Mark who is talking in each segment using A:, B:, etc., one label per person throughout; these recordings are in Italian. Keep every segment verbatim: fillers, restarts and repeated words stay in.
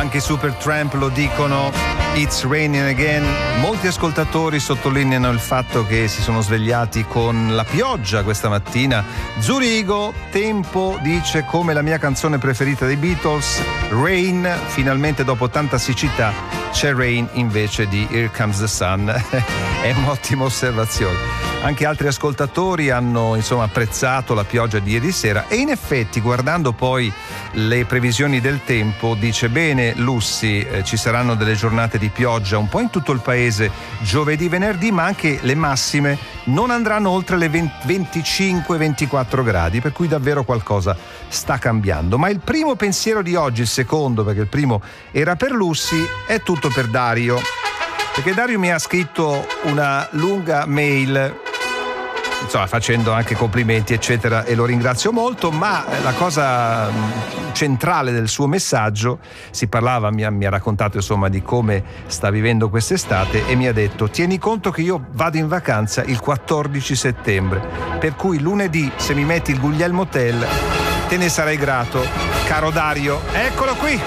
A: anche i Supertramp lo dicono, It's Raining Again. Molti ascoltatori sottolineano il fatto che si sono svegliati con la pioggia questa mattina. Zurigo, Tempo dice come la mia canzone preferita dei Beatles, Rain, finalmente dopo tanta siccità c'è Rain invece di Here Comes the Sun. È un'ottima osservazione. Anche altri ascoltatori hanno insomma apprezzato la pioggia di ieri sera e in effetti, guardando poi le previsioni del tempo, dice bene Lussi, eh, ci saranno delle giornate di pioggia un po' in tutto il paese giovedì, venerdì, ma anche le massime non andranno oltre le venticinque ventiquattro gradi, per cui davvero qualcosa sta cambiando. Ma il primo pensiero di oggi, il secondo, perché il primo era per Lussi, è tutto per Dario, perché Dario mi ha scritto una lunga mail, insomma facendo anche complimenti eccetera, e lo ringrazio molto, ma la cosa centrale del suo messaggio, si parlava, mi ha, mi ha raccontato insomma di come sta vivendo quest'estate e mi ha detto: tieni conto che io vado in vacanza il quattordici settembre, per cui lunedì se mi metti il Guglielmo Hotel te ne sarai grato, caro Dario. Eccolo qui,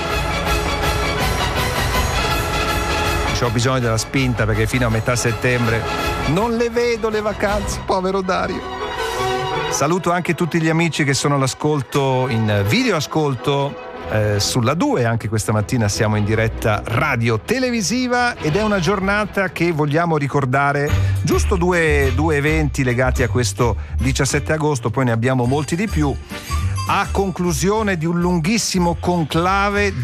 A: ho bisogno della spinta perché fino a metà settembre non le vedo le vacanze, povero Dario. Saluto anche tutti gli amici che sono all'ascolto, in video ascolto eh, sulla due, anche questa mattina siamo in diretta radio televisiva ed è una giornata che vogliamo ricordare, giusto due, due eventi legati a questo diciassette agosto, poi ne abbiamo molti di più. A conclusione di un lunghissimo conclave,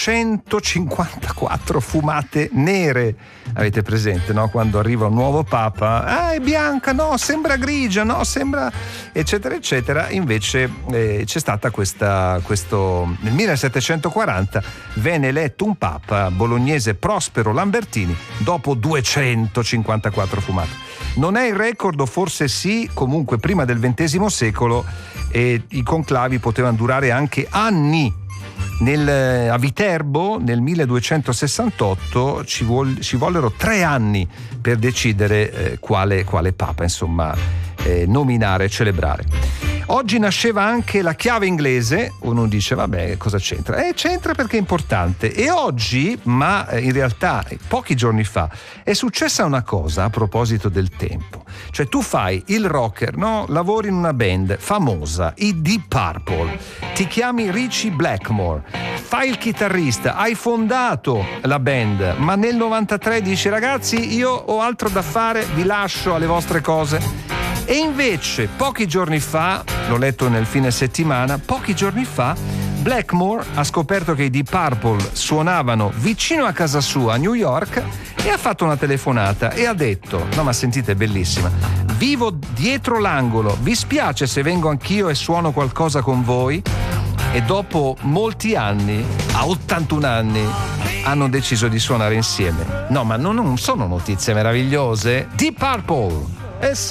A: duecentocinquantaquattro fumate nere. Avete presente, no? Quando arriva un nuovo papa, ah, è bianca, no, sembra grigia, no, sembra eccetera eccetera. Invece eh, c'è stata questa, questo nel millesettecentoquaranta venne eletto un papa bolognese, Prospero Lambertini, dopo duecentocinquantaquattro fumate. Non è il record, o forse sì, comunque prima del ventesimo secolo e i conclavi potevano durare anche anni. Nel, a Viterbo nel milleduecentosessantotto ci, vol, ci vollero tre anni per decidere eh, quale, quale papa insomma eh, nominare e celebrare. Oggi nasceva anche la chiave inglese. Uno dice vabbè, cosa c'entra? Eh, c'entra perché è importante. E oggi, ma in realtà pochi giorni fa, è successa una cosa a proposito del tempo. Cioè tu fai il rocker, no? Lavori in una band famosa, i Deep Purple, ti chiami Richie Blackmore, fai il chitarrista, hai fondato la band, ma nel novantatré dici ragazzi io ho altro da fare, vi lascio alle vostre cose. E invece pochi giorni fa, l'ho letto nel fine settimana, pochi giorni fa Blackmore ha scoperto che i Deep Purple suonavano vicino a casa sua a New York e ha fatto una telefonata e ha detto: no, ma sentite, è bellissima, vivo dietro l'angolo, vi spiace se vengo anch'io e suono qualcosa con voi? E dopo molti anni, a ottantuno anni, hanno deciso di suonare insieme. No, ma non sono notizie meravigliose? Deep Purple! Eh sì.